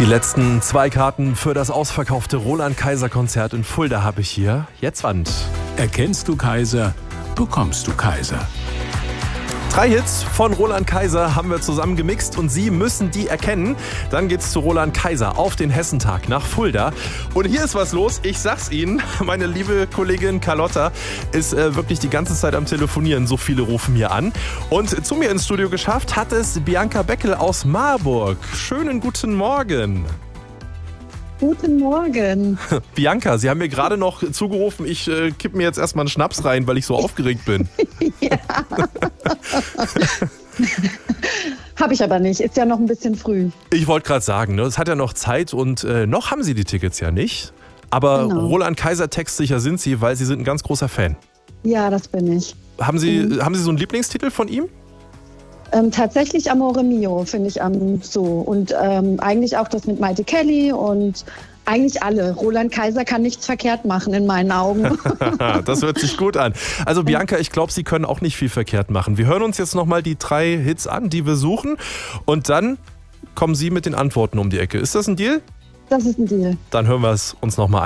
Die letzten 2 Karten für das ausverkaufte Roland-Kaiser-Konzert in Fulda habe ich hier. Jetzt Wand. Erkennst du Kaiser, bekommst du Kaiser. 3 Hits von Roland Kaiser haben wir zusammen gemixt und Sie müssen die erkennen. Dann geht's zu Roland Kaiser auf den Hessentag nach Fulda. Und hier ist was los, ich sag's Ihnen, meine liebe Kollegin Carlotta ist wirklich die ganze Zeit am Telefonieren. So viele rufen hier an. Und zu mir ins Studio geschafft hat es Bianca Beckel aus Marburg. Schönen guten Morgen. Guten Morgen. Bianca, Sie haben mir gerade noch zugerufen, ich kipp mir jetzt erstmal einen Schnaps rein, weil ich so aufgeregt bin. Ja. Habe ich aber nicht. Ist ja noch ein bisschen früh. Ich wollte gerade sagen, es hat ja noch Zeit und noch haben Sie die Tickets ja nicht. Aber Genau. Roland Kaiser textsicher sind Sie, weil Sie sind ein ganz großer Fan. Ja, das bin ich. Haben Sie so einen Lieblingstitel von ihm? Tatsächlich Amore Mio finde ich so. Und eigentlich auch das mit Maite Kelly und eigentlich alle. Roland Kaiser kann nichts verkehrt machen in meinen Augen. Das hört sich gut an. Also Bianca, ich glaube, Sie können auch nicht viel verkehrt machen. Wir hören uns jetzt nochmal die 3 Hits an, die wir suchen. Und dann kommen Sie mit den Antworten um die Ecke. Ist das ein Deal? Das ist ein Deal. Dann hören wir es uns nochmal an.